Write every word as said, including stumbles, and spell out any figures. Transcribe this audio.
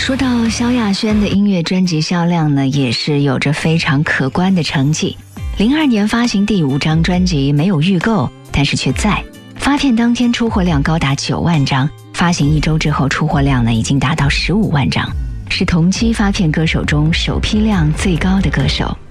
说到萧亚轩的音乐专辑销量呢，也是有着非常可观的成绩。零二年发行第五张专辑，没有预购，但是却在发片当天出货量高达九万张，发行一周之后出货量呢已经达到十五万张，是同期发片歌手中首批量最高的歌手。